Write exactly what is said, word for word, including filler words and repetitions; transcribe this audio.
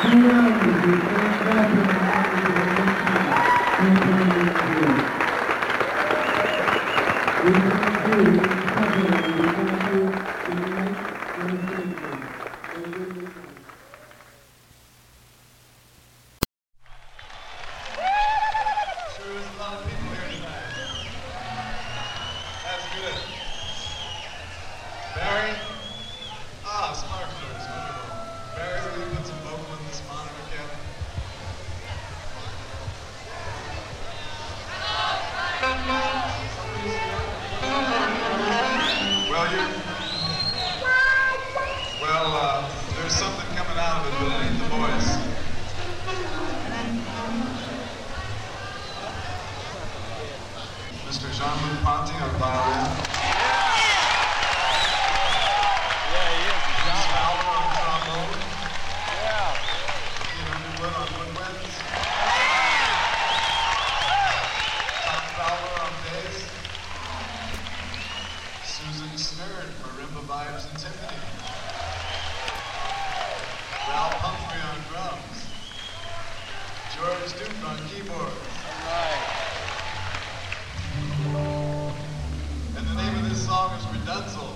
Mister Jean-Luc Ponty on violin. Yeah, he is. James Fowler on trombone. Yeah. Ian Underwood on woodwinds. Tom Fowler on bass. Susan Snerd, marimba vibes and timpani. Ralph Humphrey on drums. George Duke on keyboards. All right. And the name of this song is Redunzel.